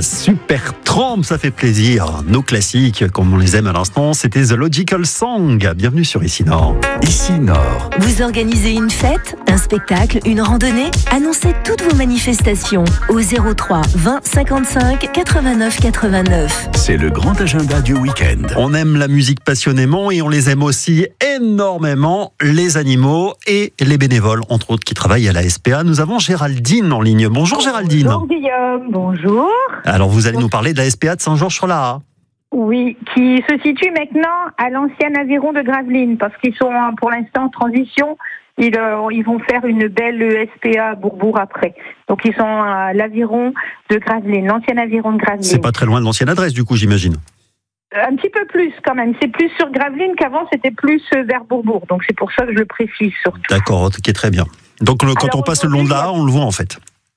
super trempe, ça fait plaisir. Nos classiques, comme on les aime à l'instant, c'était The Logical Song. Bienvenue sur Ici Nord. Ici Nord. Vous organisez une fête, un spectacle, une randonnée? Annoncez toutes vos manifestations au 03 20 55 89 89. C'est le grand agenda du week-end. On aime la musique passionnément et on les aime aussi énormément, les animaux et les bénévoles, entre autres, qui travaillent à la SPA. Nous avons Géraldine en ligne. Bonjour Géraldine. Bonjour Guillaume, bonjour. Alors vous allez nous parler de la SPA de Saint-Georges-sur-Laa. Oui, qui se situe maintenant à l'ancien aviron de Gravelines, parce qu'ils sont pour l'instant en transition. Ils vont faire une belle SPA à Bourbourg après. Donc ils sont à l'aviron de Gravelines, l'ancien aviron de Gravelines. C'est pas très loin de l'ancienne adresse du coup, j'imagine. Un petit peu plus quand même. C'est plus sur Gravelines qu'avant, c'était plus vers Bourbourg. Donc c'est pour ça que je le précise surtout. D'accord, ok, très bien. Donc quand on passe le long de là, on le voit en fait.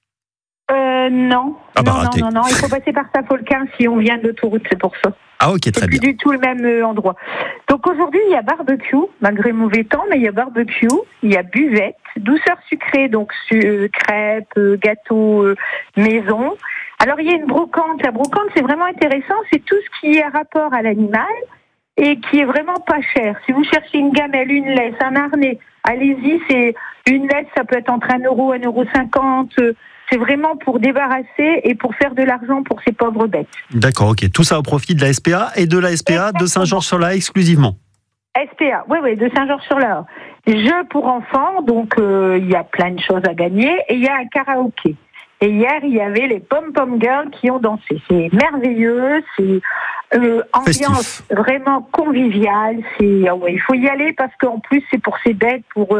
Non. Ah bah, non, raté. non. Il faut passer par Saint-Folquin si on vient de l'autoroute, c'est pour ça. Ah ok, très C'est bien. plus du tout le même endroit. Donc aujourd'hui, il y a barbecue, malgré mauvais temps, mais il y a barbecue, il y a buvette, douceur sucrée, donc crêpes, gâteaux maison. Alors il y a une brocante. La brocante, c'est vraiment intéressant, c'est tout ce qui est à rapport à l'animal et qui est vraiment pas cher. Si vous cherchez une gamelle, une laisse, un harnais, allez-y, c'est une laisse, ça peut être entre 1 euro, 1,50 €. C'est vraiment pour débarrasser et pour faire de l'argent pour ces pauvres bêtes. D'accord, ok. Tout ça au profit de la SPA et de la SPA de Saint-Georges-sur-Laa exclusivement. SPA, oui, de Saint-Georges-sur-Laa. Jeux pour enfants, donc il y a plein de choses à gagner et il y a un karaoké. Et hier, il y avait les Pom-Pom Girls qui ont dansé. C'est merveilleux, c'est ambiance vraiment conviviale. Il faut y aller parce qu'en plus, c'est pour ces bêtes, pour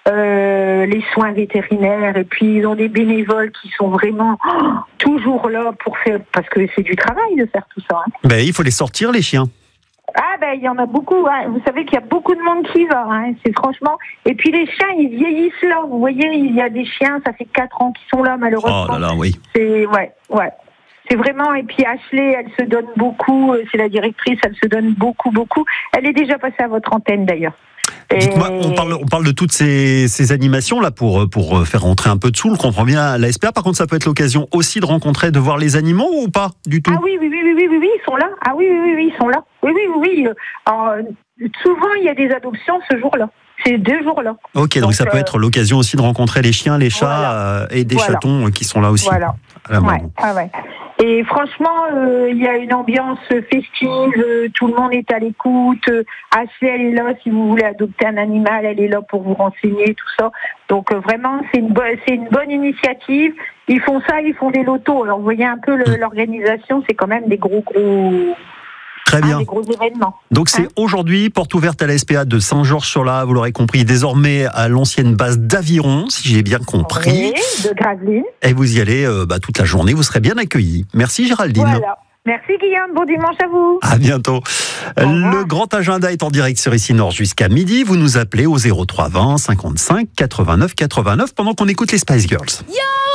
les soins vétérinaires. Et puis, ils ont des bénévoles qui sont vraiment toujours là pour faire... Parce que c'est du travail de faire tout ça. Hein. Ben, il faut les sortir, les chiens. Ah ben il y en a beaucoup, hein. Vous savez qu'il y a beaucoup de monde qui va, hein. C'est franchement. Et puis les chiens ils vieillissent là, vous voyez, il y a des chiens, ça fait 4 ans qu'ils sont là malheureusement. Oh là là, oui. C'est ouais. C'est vraiment, et puis Ashley, elle se donne beaucoup, c'est la directrice, elle se donne beaucoup. Elle est déjà passée à votre antenne d'ailleurs. Dites-moi, on parle de toutes ces animations là pour faire rentrer un peu de sous, on comprend bien la SPA. Par contre, ça peut être l'occasion aussi de rencontrer, de voir les animaux ou pas du tout? Ah oui, ils sont là. Ah oui, ils sont là. Oui. Alors, souvent, il y a des adoptions ce jour-là. Ces 2 jours-là. Ok, donc ça peut être l'occasion aussi de rencontrer les chiens, les chats et des chatons qui sont là aussi. Voilà. Ouais. Et franchement, il y a une ambiance festive, tout le monde est à l'écoute. Ashley, elle est là, si vous voulez adopter un animal, elle est là pour vous renseigner, tout ça. Donc vraiment, c'est une bonne initiative. Ils font ça, ils font des lotos. Alors vous voyez un peu l'organisation, c'est quand même des gros... Très bien. Des gros événements. Donc c'est aujourd'hui, porte ouverte à la SPA de Saint-Georges-sur-Laa, vous l'aurez compris, désormais à l'ancienne base d'Aviron, si j'ai bien compris. Oui, de Gravelines. Et vous y allez toute la journée, vous serez bien accueillis. Merci Géraldine. Voilà. Merci Guillaume, bon dimanche à vous. À bientôt. Le grand agenda est en direct sur Ici Nord jusqu'à midi. Vous nous appelez au 03 20 55 89 89 pendant qu'on écoute les Spice Girls. Yo